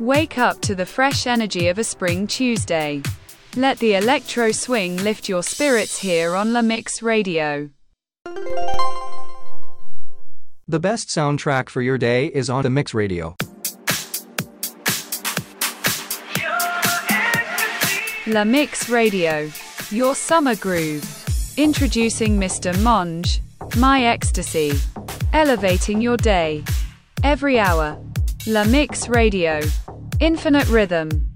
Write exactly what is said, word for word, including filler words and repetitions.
Wake up to the fresh energy of a spring Tuesday. Let the electro swing lift your spirits here on La Mix Radio. The best soundtrack for your day is on La Mix Radio. La Mix Radio, your summer groove. Introducing Mister Monge, My Ecstasy. Elevating your day. Every hour. La Mix Radio. Infinite rhythm.